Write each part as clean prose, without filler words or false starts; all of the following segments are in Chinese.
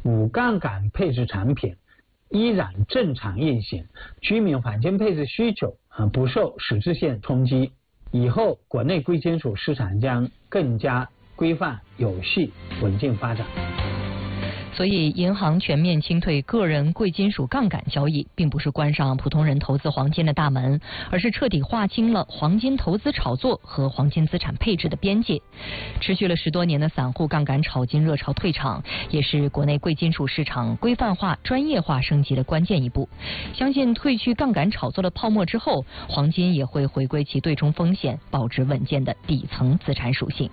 无杠杆配置产品依然正常运行，居民环境配置需求不受实质性冲击。以后国内贵金属市场将更加规范、有序、稳健发展。 所以，银行全面清退个人贵金属杠杆交易，并不是关上普通人投资黄金的大门，而是彻底划清了黄金投资炒作和黄金资产配置的边界。持续了10多年的散户杠杆炒金热潮退场，也是国内贵金属市场规范化、专业化升级的关键一步。相信褪去杠杆炒作的泡沫之后，黄金也会回归其对冲风险、保值稳健的底层资产属性。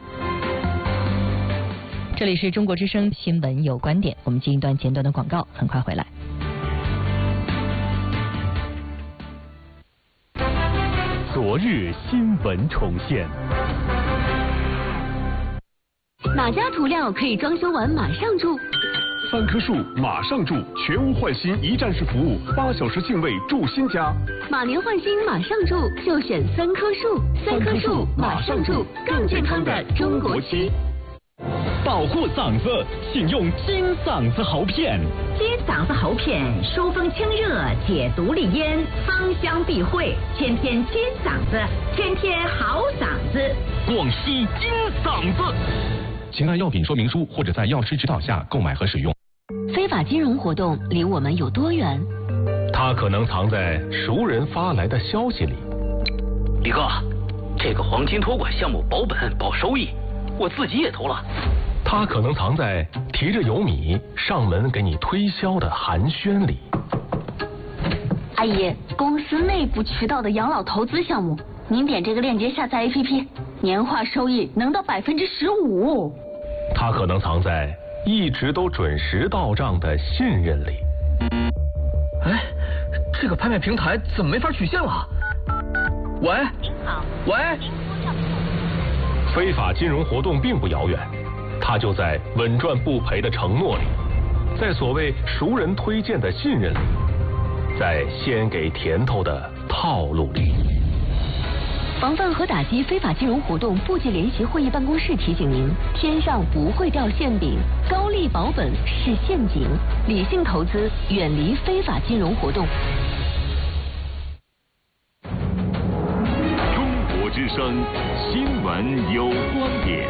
这里是中国之声新闻有观点，我们进一段简短的广告，很快回来。 昨日新闻重现。 哪家涂料可以装修完马上住 ？3棵树马上住，全屋换新一站式服务，8小时净位住新家。 马年换新马上住，就选3棵树。3棵树马上住，更健康的中国漆。 保护嗓子，请用金嗓子喉片。 金嗓子喉片疏风清热，解毒利咽，芳香避秽，天天金嗓子，天天好嗓子。 广西金嗓子。 请按药品说明书或者在药师指导下购买和使用。 非法金融活动离我们有多远？ 它可能藏在熟人发来的消息里。 李哥，这个黄金托管项目保本保收益，我自己也投了。 它可能藏在提着油米上门给你推销的寒暄里。 阿姨，公司内部渠道的养老投资项目，您点这个链接下载 APP， 年化收益能到15%。 它可能藏在一直都准时到账的信任里。 哎，这个拍卖平台怎么没法取现了？喂，您好，喂。 非法金融活动并不遥远，它就在稳赚不赔的承诺里，在所谓熟人推荐的信任里，在先给甜头的套路里。 防范和打击非法金融活动部级联席会议办公室提醒您：天上不会掉馅饼，高利保本是陷阱，理性投资，远离非法金融活动。 中国之声新闻有观点。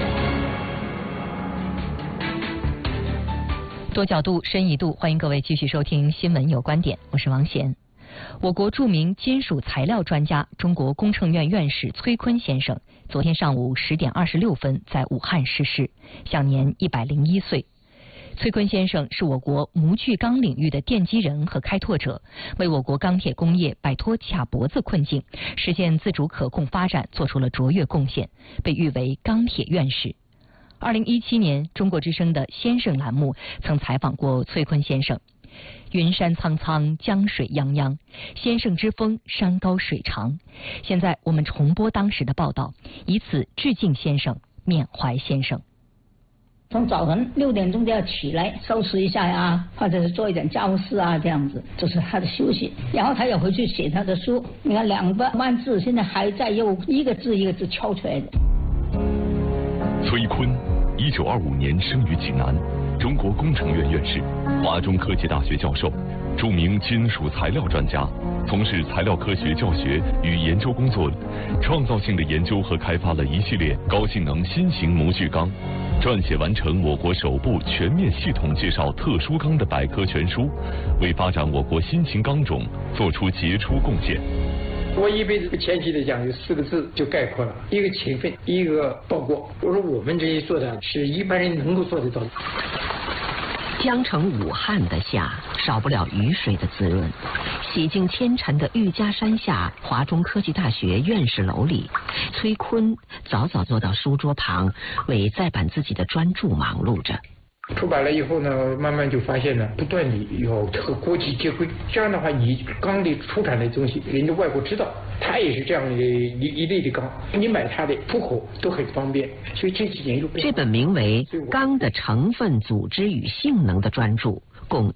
多角度、深一度，欢迎各位继续收听新闻有观点，我是王贤。我国著名金属材料专家、中国工程院院士崔坤先生，昨天上午10点26分在武汉逝世，享年101岁。崔坤先生是我国模具钢领域的奠基人和开拓者，为我国钢铁工业摆脱卡脖子困境，实现自主可控发展做出了卓越贡献，被誉为钢铁院士。2017年，中国之声的先生栏目曾采访过崔坤先生。云山苍苍，江水泱泱，先生之风山高水长。现在我们重播当时的报道，以此致敬先生，缅怀先生。 从早晨6点钟就要起来收拾一下呀，或者是做一点家务事啊，这样子，这是他的休息。然后他也回去写他的书，你看200万字，现在还在用一个字一个字敲出来的。 崔坤，1925年生于济南，中国工程院院士，华中科技大学教授，著名金属材料专家，从事材料科学教学与研究工作，创造性的研究和开发了一系列高性能新型模具钢，撰写完成我国首部全面系统介绍特殊钢的百科全书，为发展我国新型钢种做出杰出贡献。 我一辈子前期的讲有4个字就概括了：一个勤奋，一个报国。我说我们这些做的是一般人能够做得到的。 江城武汉的夏，少不了雨水的滋润。洗净千尘的玉家山下，华中科技大学院士楼里，崔坤早早坐到书桌旁，为再版自己的专著忙碌着。 出版了以后呢，慢慢就发现呢，不断地要和国际接轨。这样的话，你钢的出产的东西，人家外国知道，它也是这样的一类的钢，你买它的出口都很方便。所以这几年就这本名为《钢的成分、组织与性能》的专著，共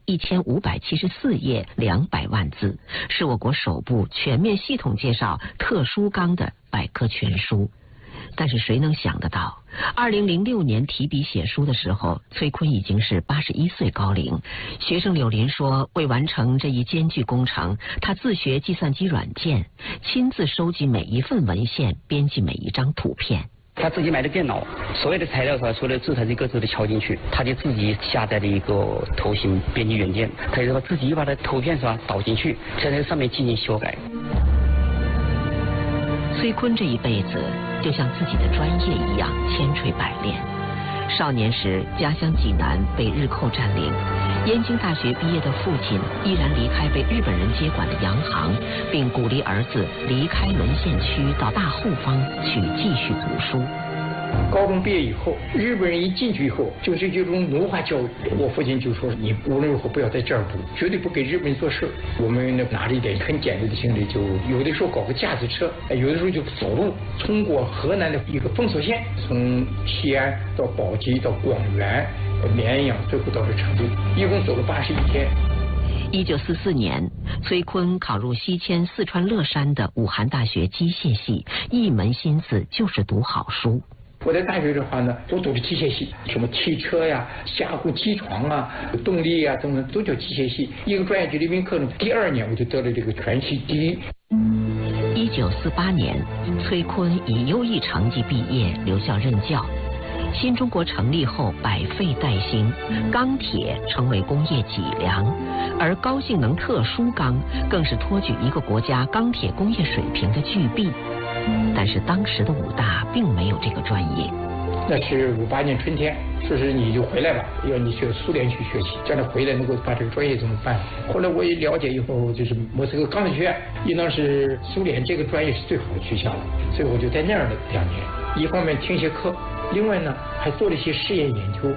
1574页，200万字，是我国首部全面系统介绍特殊钢的百科全书。 但是谁能想得到，2006年提笔写书的时候，崔锟已经是81岁高龄。学生柳林说，为完成这一艰巨工程，他自学计算机软件，亲自收集每一份文献，编辑每一张图片。 他自己买的电脑，所有的材料是吧，所有的字他一个字都敲进去，他就自己下载的一个图形编辑软件，他就自己把它图片是吧导进去，在那个上面进行修改。 崔锟这一辈子就像自己的专业一样千锤百炼。少年时家乡济南被日寇占领，燕京大学毕业的父亲毅然离开被日本人接管的洋行，并鼓励儿子离开沦陷区到大后方去继续读书。 高中毕业以后，日本人一进去以后，就是这种奴化教育。我父亲就说：“你无论如何不要在这儿读，绝对不给日本人做事。”我们拿着一点很简陋的行李，就有的时候搞个架子车，有的时候就走路，通过河南的一个封锁线，从西安到宝鸡到广元、绵阳，最后到了成都，一共走了81天。 1944年，崔锟考入西迁四川乐山的武汉大学机械系，一门心思就是读好书。 我在大学的话呢，都读的机械系，什么汽车呀、加固机床啊、动力啊等等，都叫机械系。一个专业级的文科呢，第2年我就得了这个全系第1。 1948年，崔锟以优异成绩毕业，留校任教。新中国成立后百废待兴，钢铁成为工业脊梁，而高性能特殊钢更是托举一个国家钢铁工业水平的巨擘。但是当时的武大并没有这个专业。 那是58年春天，说是你就回来吧，要你去苏联去学习，这样回来能够把这个专业怎么办？后来我一了解以后，就是莫斯科钢铁学院，应当是苏联这个专业是最好的学校了，所以我就在那儿了2年，一方面听些课，另外呢还做了一些试验研究。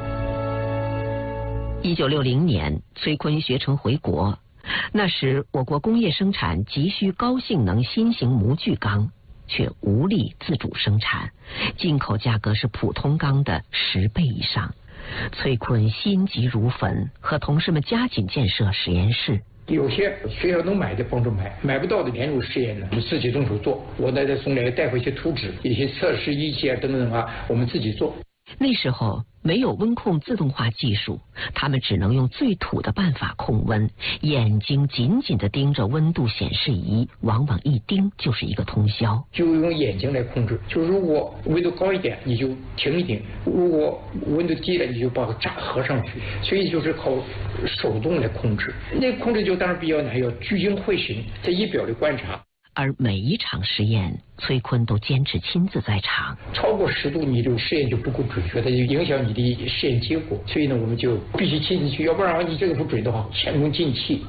1960年，崔锟学成回国，那时我国工业生产急需高性能新型模具钢，却无力自主生产，进口价格是普通钢的10倍以上。崔锟心急如焚，和同事们加紧建设实验室。 有些学校能买的帮助买，买不到的连入实验呢，我们自己动手做。我再从来带回一些图纸、一些测试仪器啊等等啊，我们自己做。 那时候没有温控自动化技术，他们只能用最土的办法控温，眼睛紧紧地盯着温度显示仪，往往一盯就是一个通宵。 就用眼睛来控制，就如果温度高一点，你就停一停；如果温度低了，你就把它闸合上去。所以就是靠手动来控制。那控制就当然比较难，要聚精会神，在仪表里观察。 而每一场实验，崔锟都坚持亲自在场。 超过10度，你这个实验就不够准确，它就影响你的实验结果。所以呢，我们就必须亲自去，要不然你这个不准的话，前功尽弃。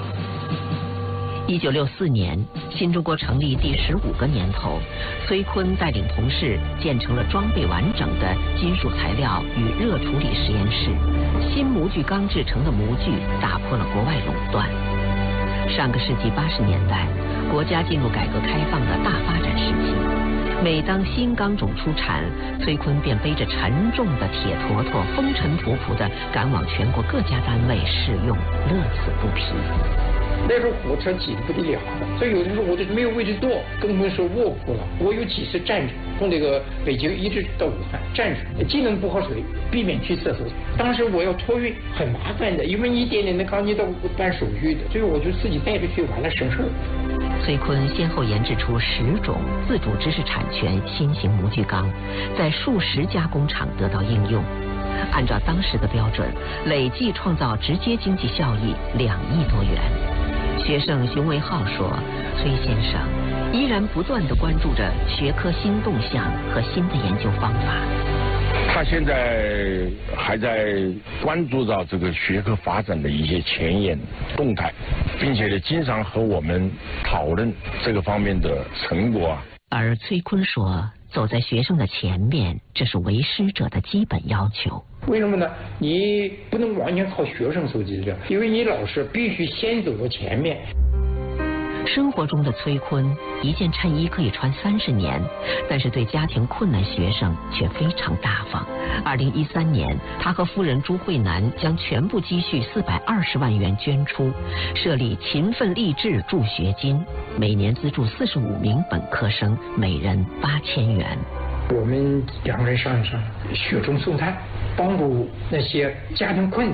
1964年，新中国成立第15个年头，崔锟带领同事建成了装备完整的金属材料与热处理实验室。新模具钢制成的模具打破了国外垄断。上个世纪80年代，国家进入改革开放的大发展时期，每当新钢种出产，崔锟便背着沉重的铁坨坨，风尘仆仆地赶往全国各家单位试用，乐此不疲。 那时候火车挤得不得了，所以有的时候我就是没有位置坐，更不用说卧铺了。我有几次站着，从这个北京一直到武汉站着，既能不喝水，避免去厕所。当时我要托运很麻烦的，因为一点点的钢筋都办手续的，所以我就自己带着去，完了省事。 崔锟先后研制出10种自主知识产权新型模具钢，在数十家工厂得到应用。按照当时的标准，累计创造直接经济效益2亿多元。学生熊维浩说，崔先生依然不断地关注着学科新动向和新的研究方法。 他现在还在关注到这个学科发展的一些前沿动态，并且呢，经常和我们讨论这个方面的成果啊。 而崔锟说，走在学生的前面，这是为师者的基本要求。 为什么呢？你不能完全靠学生搜集资料，因为你老师必须先走到前面。 生活中的崔锟，一件衬衣可以穿30年，但是对家庭困难学生却非常大方。2013年，他和夫人朱慧楠将全部积蓄420万元捐出，设立勤奋励志助学金，每年资助45名本科生，每人8000元。 我们两个人商量商量，雪中送炭，帮助那些家庭困